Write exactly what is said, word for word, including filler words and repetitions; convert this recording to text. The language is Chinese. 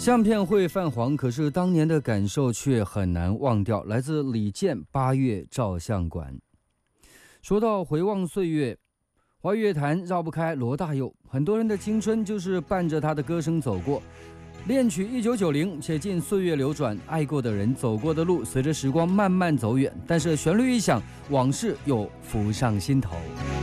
相片会泛黄，可是当年的感受却很难忘掉。来自李健《八月照相馆》。说到回望岁月，华语乐坛绕不开罗大佑，很多人的青春就是伴着他的歌声走过。恋曲一九九零，且尽岁月流转，爱过的人走过的路，随着时光慢慢走远，但是旋律一响，往事又浮上心头。